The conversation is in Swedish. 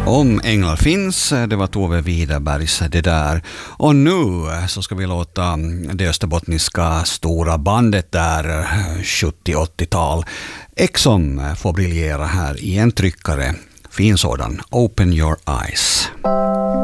Om änglar finns, det var Tove Widerbergs det där. Och nu så ska vi låta det österbottniska stora bandet där 70-80-tal Exxon får briljera här i en tryckare. Fin sådan. Open your eyes.